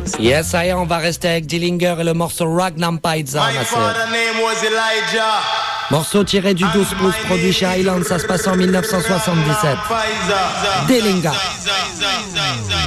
Yes, ça y est, on va rester avec Dillinger et le morceau Ragnar Pizza, ma sœur. Morceau tiré du 12 pouces, produit chez Highland, ça se passe en 1977. Dillinger.